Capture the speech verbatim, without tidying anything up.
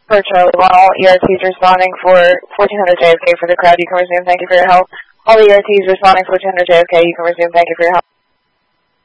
For Charlie one, all E R Ts responding for fourteen hundred J F K for the crowd. You can resume. Thank you for your help. All E R Ts responding fourteen hundred J F K. You can resume. Thank you for your help.